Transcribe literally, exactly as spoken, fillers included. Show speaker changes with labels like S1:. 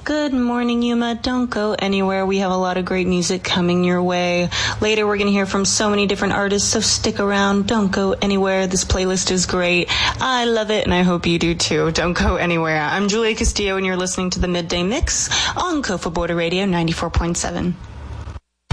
S1: Good morning, Yuma. Don't go anywhere. We have a lot of great music coming your way. Later, we're going to hear from so many different artists, so stick around. Don't go anywhere. This playlist is great. I love it, and I hope you do too. Don't go anywhere. I'm Julia Castillo, and you're listening to the Midday Mix on Kofa Border Radio ninety-four point seven.